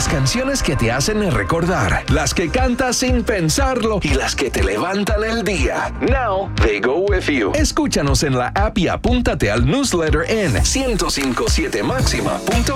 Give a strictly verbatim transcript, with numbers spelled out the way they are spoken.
Las canciones que te hacen recordar, las que cantas sin pensarlo y las que te levantan el día. Now they go with you. Escúchanos en la app y apúntate al newsletter en ciento cinco punto siete máxima punto